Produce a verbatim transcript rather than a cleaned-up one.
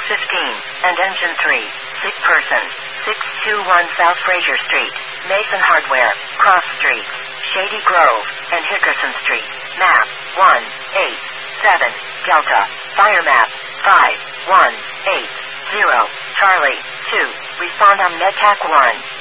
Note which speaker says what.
Speaker 1: fifteen, and Engine three. Sick person. six two one South Fraser Street, Mason Hardware, Cross Street, Shady Grove, and Hickerson Street. Map one eight seven Delta. Fire map five one eight zero Charlie two. Respond on MedTac one.